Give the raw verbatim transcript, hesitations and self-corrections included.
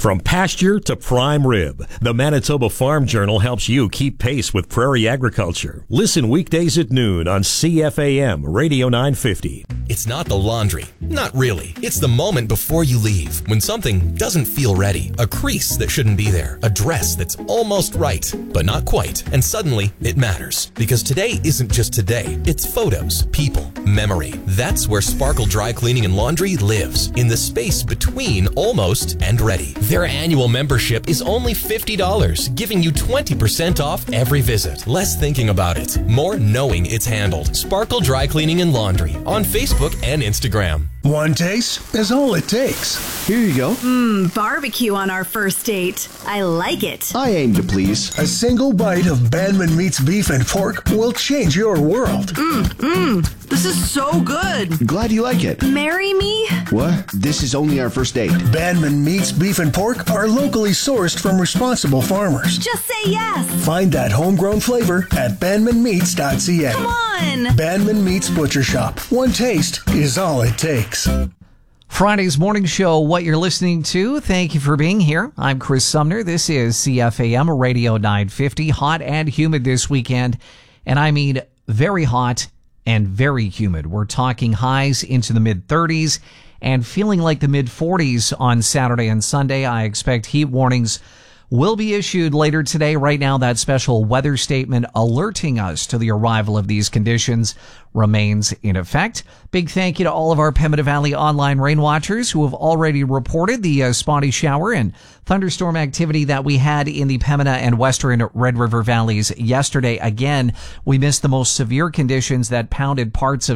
From pasture to prime rib, the Manitoba Farm Journal helps you keep pace with prairie agriculture. Listen weekdays at noon on C F A M Radio nine fifty. It's not the laundry. Not really. It's the moment before you leave, when something doesn't feel ready. A crease that shouldn't be there. A dress that's almost right, but not quite. And suddenly, it matters. Because today isn't just today. It's photos, people, memory. That's where Sparkle Dry Cleaning and Laundry lives, in the space between almost and ready. Their annual membership is only fifty dollars, giving you twenty percent off every visit. Less thinking about it, more knowing it's handled. Sparkle Dry Cleaning and Laundry on Facebook and Instagram. One taste is all it takes. Here you go. Mmm, barbecue on our first date. I like it. I aim to please. A single bite of Bandman Meats Beef and Pork will change your world. Mmm, mmm. This is so good. Glad you like it. Marry me? What? This is only our first date. Bandman Meats Beef and Pork are locally sourced from responsible farmers. Just say yes. Find that homegrown flavor at bandman meats dot c a. Come on. Bandman Meats Butcher Shop. One taste is all it takes. Friday's morning show, what you're listening to. Thank you for being here. I'm Chris Sumner. This is C F A M Radio nine fifty. Hot and humid this weekend. And I mean very hot and very humid. We're talking highs into the mid thirties and feeling like the mid forties on Saturday and Sunday. I expect heat warnings will be issued later today. Right now, that special weather statement alerting us to the arrival of these conditions remains in effect. Big thank you to all of our Pembina Valley online rain watchers who have already reported the uh, spotty shower and thunderstorm activity that we had in the Pembina and western Red River valleys yesterday. Again, we missed the most severe conditions that pounded parts of